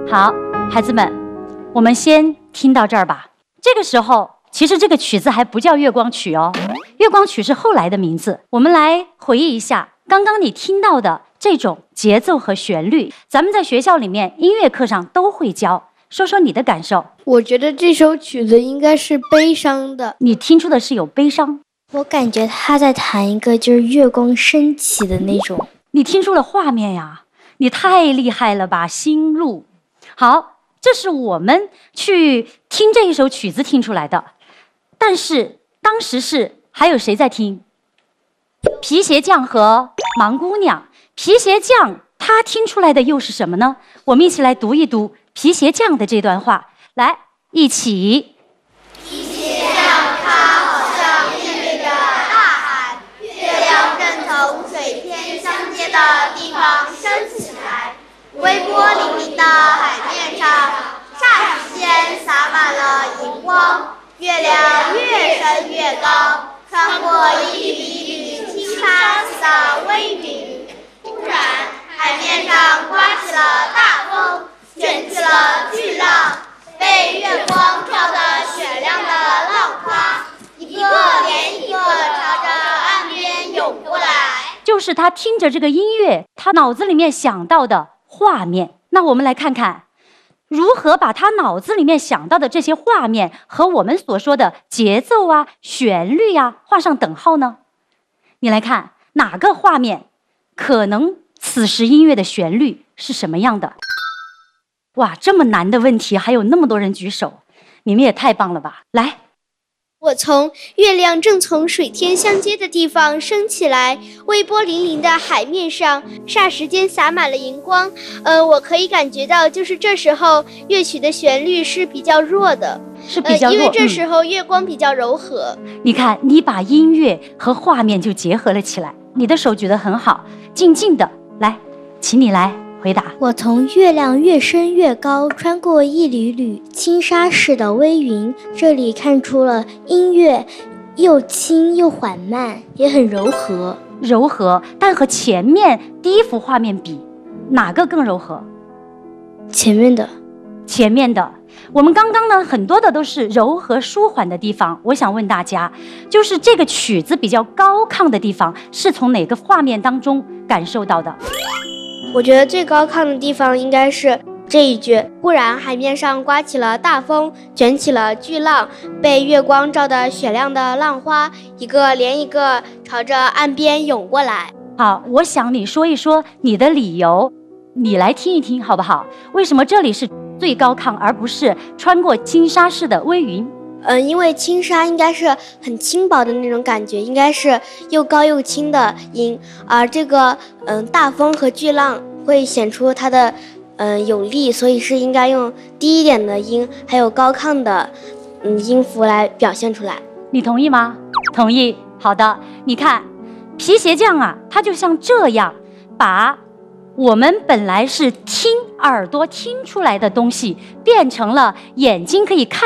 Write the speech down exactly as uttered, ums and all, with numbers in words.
好，孩子们，我们先听到这儿吧。这个时候，其实这个曲子还不叫月光曲哦，月光曲是后来的名字。我们来回忆一下刚刚你听到的这种节奏和旋律，咱们在学校里面音乐课上都会教。说说你的感受。 我觉得这首曲子应该是悲伤的。 你听出的是有悲伤？ 我感觉他在弹一个就是月光升起的那种。 你听出了画面呀，你太厉害了吧，心路。好，这是我们去听这一首曲子听出来的。但是当时是还有谁在听？皮鞋匠和盲姑娘。皮鞋匠他听出来的又是什么呢？我们一起来读一读皮鞋匠的这段话，来，一起。 皮鞋匠他好像面对着大海，月亮正从水天相接的地方升起来，微波粼粼的海面上，霎时间洒满了荧光，月亮越升越高，穿过一缕一缕轻纱似的微云。突然，海面上刮起了大风，卷起了巨浪，被月光照得雪亮的浪花，一个连一个朝着岸边涌过来。 就是他听着这个音乐，他脑子里面想到的画面。那我们来看看，如何把他脑子里面想到的这些画面和我们所说的节奏啊、旋律啊画上等号呢？你来看哪个画面可能此时音乐的旋律是什么样的？哇，这么难的问题还有那么多人举手，你们也太棒了吧！来， 我从月亮正从水天相接的地方升起来，微波粼粼的海面上，霎时间洒满了荧光。呃，我可以感觉到，就是这时候乐曲的旋律是比较弱的， 是比较弱， 呃、因为这时候月光比较柔和。 嗯、你看，你把音乐和画面就结合了起来，你的手举得很好，静静的来，请你来回答。 我从月亮越升越高，穿过一缕缕轻纱似的微云，这里看出了音乐又轻又缓慢，也很柔和。 柔和，但和前面第一幅画面比，哪个更柔和？ 前面的。 前面的。我们刚刚呢，很多的都是柔和舒缓的地方。我想问大家，就是这个曲子比较高亢的地方，是从哪个画面当中感受到的？ 我觉得最高亢的地方应该是这一句：忽然海面上刮起了大风，卷起了巨浪，被月光照得雪亮的浪花一个连一个朝着岸边涌过来。 好，我想你说一说你的理由，你来听一听好不好？为什么这里是最高亢，而不是穿过轻纱似的微云？ 嗯，因为轻纱应该是很轻薄的那种感觉，应该是又高又轻的音，而这个嗯大风和巨浪会显出它的嗯有力，所以是应该用低一点的音，还有高亢的嗯音符来表现出来。 你同意吗？同意。好的，你看皮鞋匠啊，他就像这样把我们本来是听耳朵听出来的东西，变成了眼睛可以看